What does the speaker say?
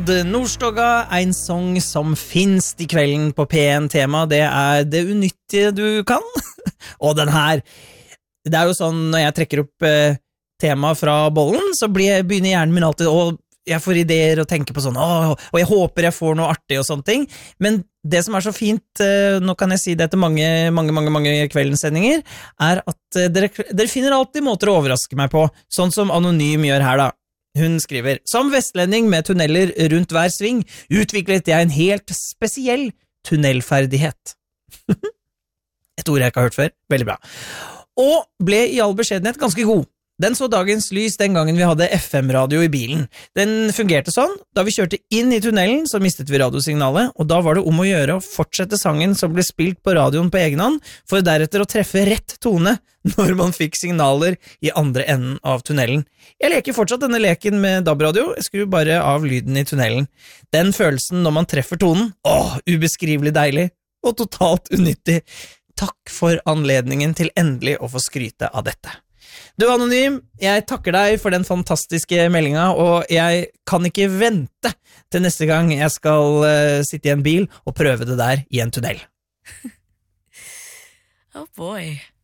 Odd Nordstoga, en sang som finnes i kvelden på P1-tema, det det unyttige du kan. Og den her, det jo sånn, når jeg trekker opp tema fra bollen, så begynner hjernen min alltid, og jeg får ideer og tenker på sånn, og jeg håper jeg får noe artig og sånne ting, men det som så fint, nå kan jeg si det etter mange kveldens sendinger, at dere finner alltid måter å overraske meg på, sånn som Anonym gjør her da. Hun skriver, som vestlending med tunneler rundt hver sving, utviklet jeg en helt spesiell tunnelferdighet. Et ord jeg ikke har hørt før, veldig bra. Og ble i all beskjedenhet ganske god. Den så dagens lys den gangen vi hadde FM-radio i bilen. Den fungerte sånn, da vi kjørte inn i tunnelen så mistet vi radiosignalet, og da var det om å gjøre å fortsette sangen som ble spilt på radioen på egen hånd, for deretter å treffe rett tone når man fikk signaler i andre enden av tunnelen. Jeg leker fortsatt denne leken med DAB-radio, jeg skrur bare av lyden i tunnelen. Den følelsen når man treffer tonen, ubeskrivelig deilig, og totalt unyttig. Takk for anledningen til endelig å få skryte av dette. Du Anonym, jeg takker deg for den fantastiske meldinga, og jeg kan ikke vente til neste gang jeg skal sitte i en bil og prøve det der i en tunnel. Oh boy.